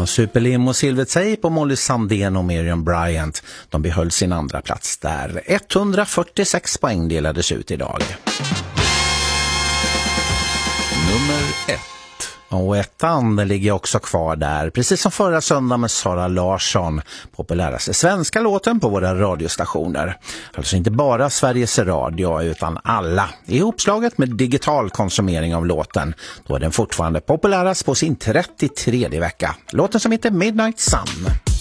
Ja, Superlim och Silver Tape och Molly Sandén och Miriam Bryant, de behöll sin andra plats där. 146 poäng delades ut idag. Nummer 1. Och ettan ligger också kvar där, precis som förra söndag med Sara Larsson, populäraste svenska låten på våra radiostationer. Alltså inte bara Sveriges Radio utan alla. I uppslaget med digital konsumering av låten, då är den fortfarande populärast på sin 33:e vecka. Låten som heter Midnight Sun.